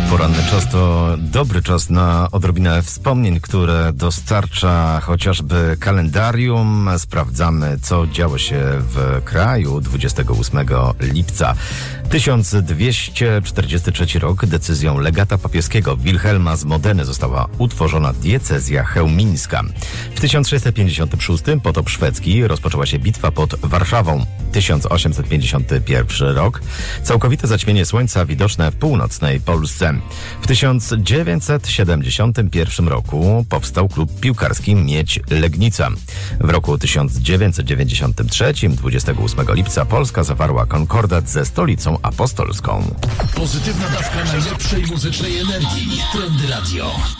Poranny czas to dobry czas na odrobinę wspomnień, które dostarcza chociażby kalendarium. Sprawdzamy, co działo się w kraju 28 lipca. 1243 rok decyzją legata papieskiego Wilhelma z Modeny została utworzona diecezja chełmińska. W 1656 potop szwedzki rozpoczęła się bitwa pod Warszawą. 1851 rok całkowite zaćmienie słońca widoczne w północnej Polsce. W 1971 roku powstał klub piłkarski Miedź Legnica. W roku 1993, 28 lipca, Polska zawarła konkordat ze Stolicą Apostolską. Pozytywna dawka najlepszej muzycznej energii. Trendy Radio.